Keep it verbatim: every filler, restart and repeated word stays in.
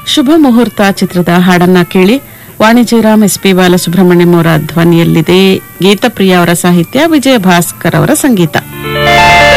ಶುಭ ಮುಹೂರ್ತ ಚಿತ್ರದ ಹಾಡನ್ನ ಕೇಳಿ. ವಾಣಿಜ್ಯರಾಮ್ ಎಸ್ ಪಿ ಬಾಲಸುಬ್ರಹ್ಮಣ್ಯಂ ಅವರ ಧ್ವನಿಯಲ್ಲಿದೆ. ಗೀತಪ್ರಿಯ ಅವರ ಸಾಹಿತ್ಯ, ವಿಜಯ ಭಾಸ್ಕರ್ ಅವರ ಸಂಗೀತ.